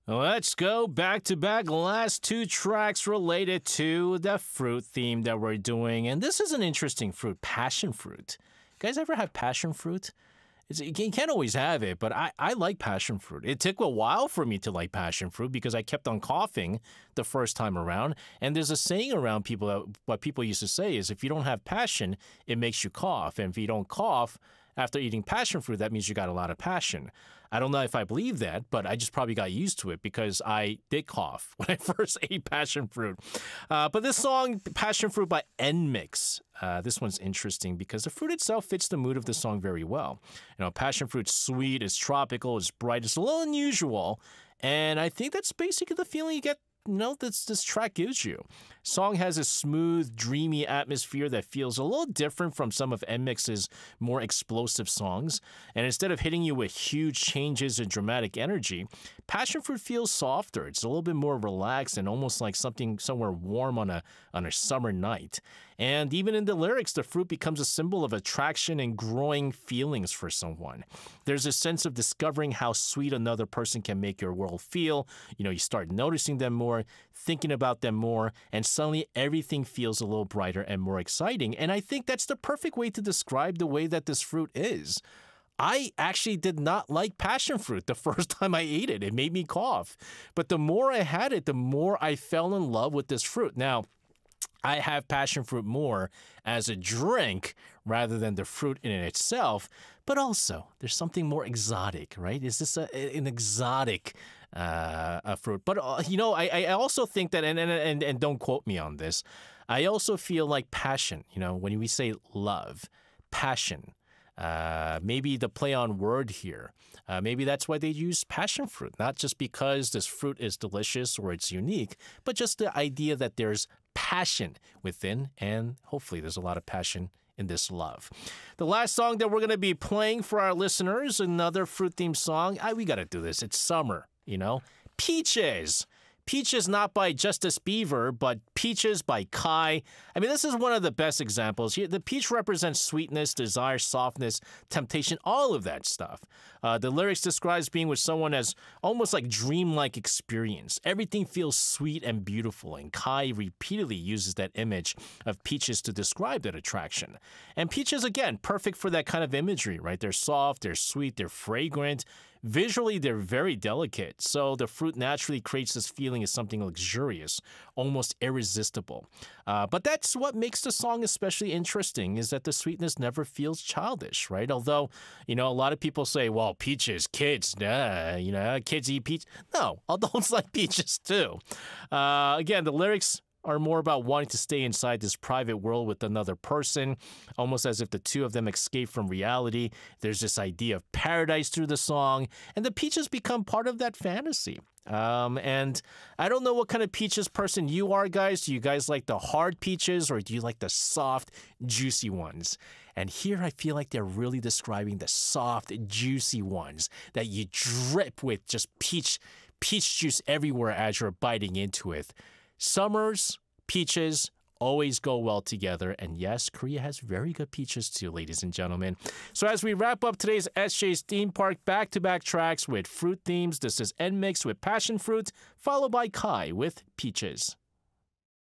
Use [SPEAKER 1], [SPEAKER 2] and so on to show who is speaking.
[SPEAKER 1] Let's go back to back. Last two tracks related to the fruit theme that we're doing. And this is an interesting fruit, passion fruit. You guys ever have passion fruit? You can't always have it, but I like passion fruit. It took a while for me to like passion fruit because I kept on coughing the first time around. And there's a saying around people that what people used to say is if you don't have passion, it makes you cough. And if you don't cough after eating passion fruit, that means you got a lot of passion. I don't know if I believe that, but I just probably got used to it because I did cough when I first ate passion fruit. But this song, Passion Fruit by NMIXX, this one's interesting because the fruit itself fits the mood of the song very well. You know, passion fruit's sweet, it's tropical, it's bright, it's a little unusual. And I think that's basically the feeling you get this track gives you. Song has a smooth, dreamy atmosphere that feels a little different from some of NMIXX's more explosive songs. And instead of hitting you with huge changes and dramatic energy, Passion Fruit feels softer. It's a little bit more relaxed and almost like something somewhere warm on a summer night. And even in the lyrics, the fruit becomes a symbol of attraction and growing feelings for someone. There's a sense of discovering how sweet another person can make your world feel. You start noticing them more, thinking about them more, and suddenly everything feels a little brighter and more exciting. And I think that's the perfect way to describe the way that this fruit is. I actually did not like passion fruit the first time I ate it. It made me cough. But the more I had it, the more I fell in love with this fruit. Now, I have passion fruit more as a drink rather than the fruit in itself, but also there's something more exotic, right? Is this an exotic fruit? But I also think that, and don't quote me on this, I also feel like passion. When we say love, passion. Maybe the play on word here. Maybe that's why they use passion fruit, not just because this fruit is delicious or it's unique, but just the idea that there's passion within, and hopefully there's a lot of passion in this love. The last song that we're going to be playing for our listeners, another fruit-themed song. We got to do this. It's summer, Peaches. Peaches not by Justice Beaver, but Peaches by Kai. I mean, this is one of the best examples. The peach represents sweetness, desire, softness, temptation, all of that stuff. The lyrics describes being with someone as almost like dreamlike experience. Everything feels sweet and beautiful, and Kai repeatedly uses that image of peaches to describe that attraction. And peaches, again, perfect for that kind of imagery, right? They're soft, they're sweet, they're fragrant. Visually, they're very delicate, so the fruit naturally creates this feeling of something luxurious, almost irresistible. But that's what makes the song especially interesting, is that the sweetness never feels childish, right? Although, a lot of people say, well, peaches, kids, kids eat peach. No, adults like peaches too. Again, the lyrics are more about wanting to stay inside this private world with another person, almost as if the two of them escape from reality. There's this idea of paradise through the song, and the peaches become part of that fantasy. And I don't know what kind of peaches person you are, guys. Do you guys like the hard peaches, or do you like the soft, juicy ones? And here I feel like they're really describing the soft, juicy ones that you drip with just peach juice everywhere as you're biting into it. Summers, peaches, always go well together. And yes, Korea has very good peaches too, ladies and gentlemen. So as we wrap up today's SJ's Theme Park back-to-back tracks with fruit themes, this is NMIXX with Passion Fruit, followed by Kai with Peaches.